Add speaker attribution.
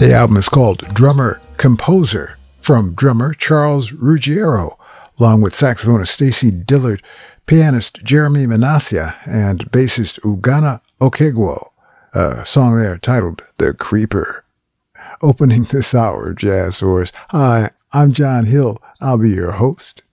Speaker 1: The album is called Drummer Composer, from drummer Charles Ruggiero, along with saxophonist Stacy Dillard, pianist Jeremy Manasseh, and bassist Ugana Okegwo. A song there titled The Creeper. Opening this hour of Jazz Horse, hi, I'm John Hill. I'll be your host.